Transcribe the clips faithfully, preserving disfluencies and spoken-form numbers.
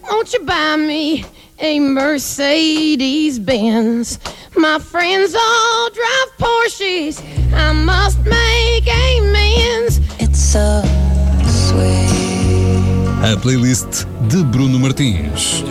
won't you buy me a Mercedes Benz? My friends all drive Porsches, I must make amends. It's so sweet. A playlist de Bruno Martins.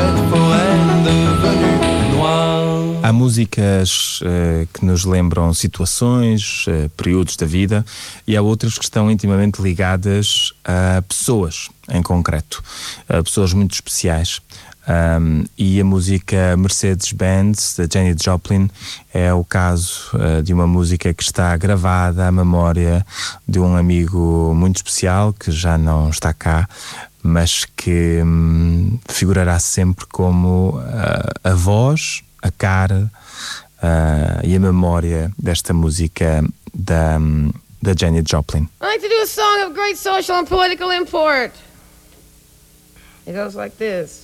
Há músicas uh, que nos lembram situações, uh, períodos da vida, e há outras que estão intimamente ligadas a pessoas em concreto, a pessoas muito especiais. Um, e a música Mercedes-Benz, da Janis Joplin, é o caso uh, de uma música que está gravada à memória de um amigo muito especial que já não está cá, mas que um, figurará sempre como uh, a voz, a cara uh, e a memória desta música da, um, da Janis Joplin. I like to do a song of great social and political import. It goes like this.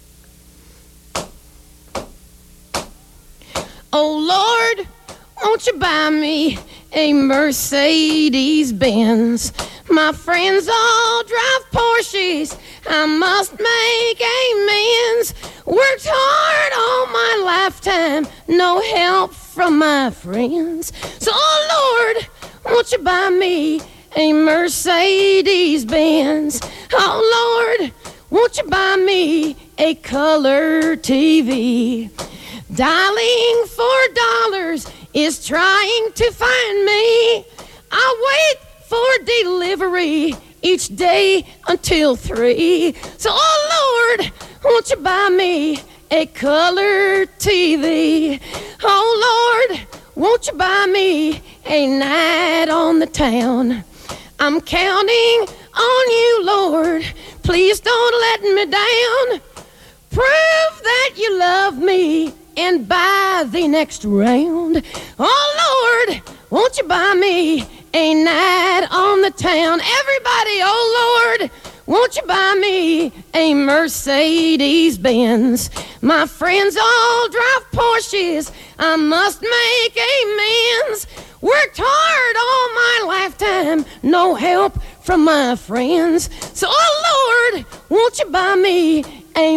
Oh Lord, won't you buy me a Mercedes Benz? My friends all drive Porsches, I must make amends. Worked hard all my lifetime, no help from my friends. So oh Lord, won't you buy me a Mercedes Benz? Oh Lord, won't you buy me a color T V? Dialing for dollars is trying to find me. I wait for delivery each day until three. So, oh Lord, won't you buy me a color T V? Oh Lord, won't you buy me a night on the town? I'm counting on you, Lord. Please don't let me down. Prove that you love me and buy the next round. Oh Lord, won't you buy me a night on the town? Everybody, oh Lord, won't you buy me a Mercedes Benz? My friends all drive Porsches, I must make amends. Worked hard all my lifetime, no help from my friends. So oh Lord, won't you buy me a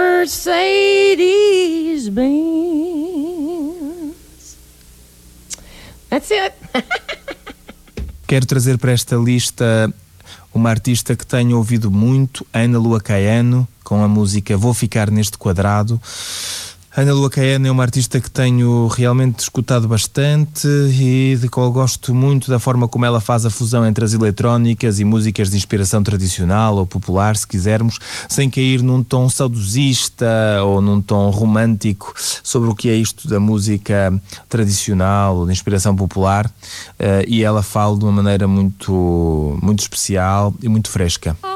Mercedes Benz? That's it. Quero trazer para esta lista uma artista que tenho ouvido muito, Ana Lua Caiano, com a música Vou Ficar Neste Quadrado. Ana Lua Caiano é uma artista que tenho realmente escutado bastante e de qual gosto muito da forma como ela faz a fusão entre as eletrónicas e músicas de inspiração tradicional ou popular, se quisermos, sem cair num tom saudosista ou num tom romântico sobre o que é isto da música tradicional ou de inspiração popular, e ela fala de uma maneira muito, muito especial e muito fresca.